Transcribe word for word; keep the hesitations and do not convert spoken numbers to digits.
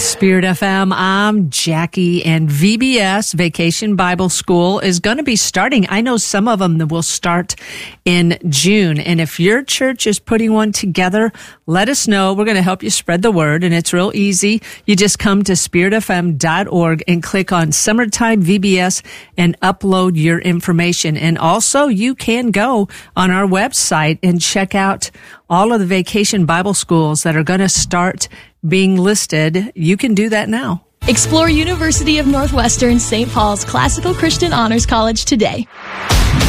Spirit F M, I'm Jackie, and V B S, Vacation Bible School, is going to be starting. I know some of them that will start in June. And if your church is putting one together, let us know. We're going to help you spread the word, and it's real easy. You just come to spirit f m dot org and click on Summertime V B S and upload your information. And also, you can go on our website and check out all of the Vacation Bible Schools that are going to start being listed. You can do that now. Explore University of Northwestern Saint Paul's Classical Christian Honors College today.